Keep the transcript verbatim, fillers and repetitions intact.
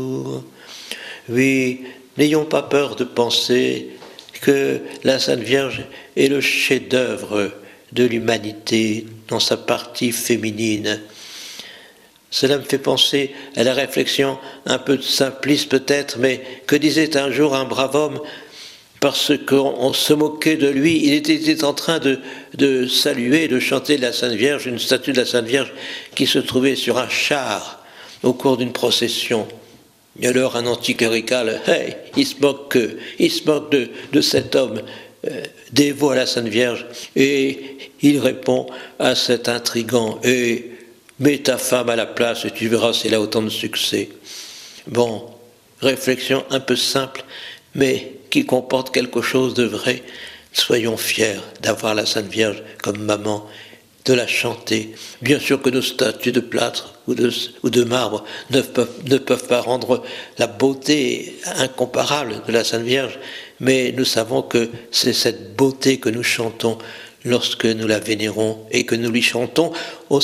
Oui, n'ayons pas peur de penser que la Sainte Vierge est le chef-d'œuvre de l'humanité dans sa partie féminine. Cela me fait penser à la réflexion un peu simpliste peut-être, mais que disait un jour un brave homme, parce qu'on se moquait de lui, il était en train de, de saluer, de chanter la Sainte Vierge, une statue de la Sainte Vierge qui se trouvait sur un char au cours d'une procession. Et alors un anticlérical, hey, il se moque, il se moque de, de cet homme euh, dévot à la Sainte Vierge, et il répond à cet intrigant, et mets ta femme à la place et tu verras si elle a autant de succès. Bon, réflexion un peu simple, mais qui comporte quelque chose de vrai. Soyons fiers d'avoir la Sainte Vierge comme maman, de la chanter. Bien sûr que nos statues de plâtre ou de, ou de marbre ne peuvent, ne peuvent pas rendre la beauté incomparable de la Sainte Vierge, mais nous savons que c'est cette beauté que nous chantons lorsque nous la vénérons et que nous lui chantons au